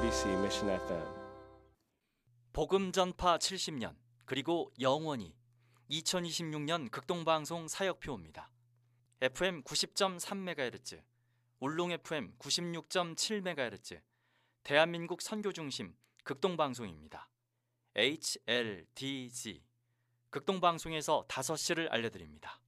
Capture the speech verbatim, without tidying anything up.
엠비씨 Mission 에프엠. 복음 전파 칠십 년 그리고 영원히 이천이십육 년 극동방송 사역표입니다. 에프엠 구십 점 삼 메가헤르츠, 울릉 에프엠 구십육 점 칠 메가헤르츠, 대한민국 선교중심 극동방송입니다. 에이치엘디지 극동방송에서 다섯 시를 알려드립니다.